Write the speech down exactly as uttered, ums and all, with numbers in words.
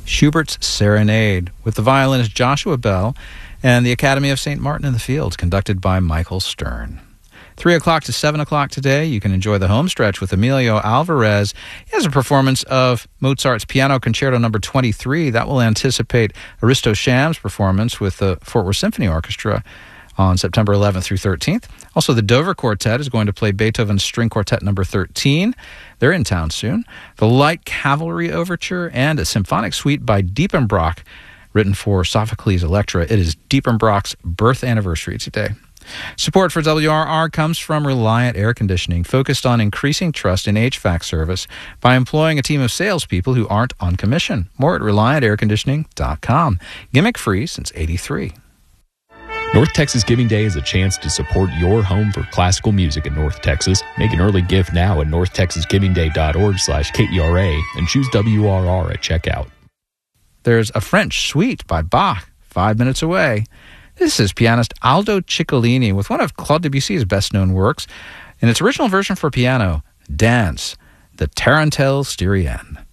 Schubert's Serenade, with the violinist Joshua Bell and the Academy of Saint Martin in the Fields, conducted by Michael Stern. Three o'clock to seven o'clock today, you can enjoy the home stretch with Emilio Alvarez. He has a performance of Mozart's Piano Concerto Number twenty-three. That will anticipate Aristo Sham's performance with the Fort Worth Symphony Orchestra on September eleventh through thirteenth. Also, the Dover Quartet is going to play Beethoven's String Quartet Number thirteen. They're in town soon. The Light Cavalry Overture and a symphonic suite by Diepenbrock, written for Sophocles Electra. It is Diepenbrock's birth anniversary today. Support for W R R comes from Reliant Air Conditioning, focused on increasing trust in H V A C service by employing a team of salespeople who aren't on commission. More at reliant air conditioning dot com. Gimmick-free since eighty-three. North Texas Giving Day is a chance to support your home for classical music in North Texas. Make an early gift now at north texas giving day dot org slash K E R A and choose W R R at checkout. There's a French suite by Bach, five minutes away. This is pianist Aldo Ciccolini with one of Claude Debussy's best-known works in its original version for piano, Dance, the Tarentelle Styrienne.